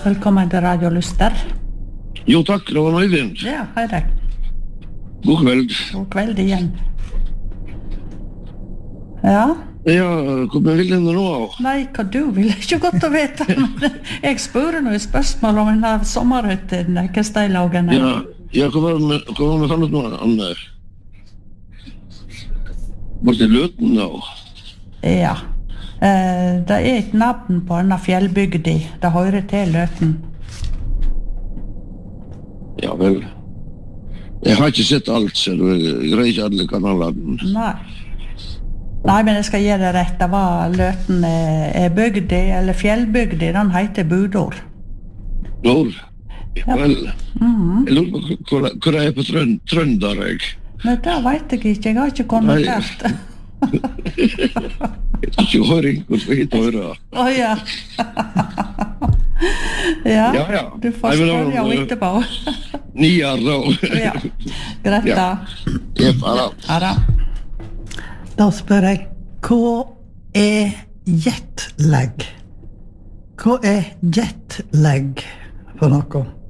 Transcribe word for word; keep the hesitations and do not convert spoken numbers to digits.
Velkommen til Radio Luster. Jo takk, det var Øyvind. Ja, hei deg. God kveld. God kveld igjen. Ja? Ja, hva vil denne nå av? Nei, hva du vil ikke godt å vite. Men jeg spør noe spørsmål om en av sommerhytten, hva steilagen er. Ja, ja, hva var det hva var det med fannet nå? Han er borte i Løten nå. Ja. Eh, det er et navn på denne fjellbygdi. Det hører til Løten. Ja vel. Jeg har ikke sett alt, så jeg greier ikke alle kanalene. Nei. Nei, men jeg skal gi det rett. Det var Løten er, er bygdi, eller fjellbygdi. Den heter Budor. Nord? Ja vel. Mhm. Jeg lurer på hvor hvor det er på trønd, trønder, jeg. Men det vet jeg ikke. Jeg har ikke konvertert. Jeg tror ikke høring, hvor skal jeg høre? Å ja. Ja, Ja, ja. du får Nei, men da- spørre jo etterpå. Nier da. Ja, greit da. Ja, bare. Ja da. Da spør jeg, hva er jetlag? Hva er jetlag for noe?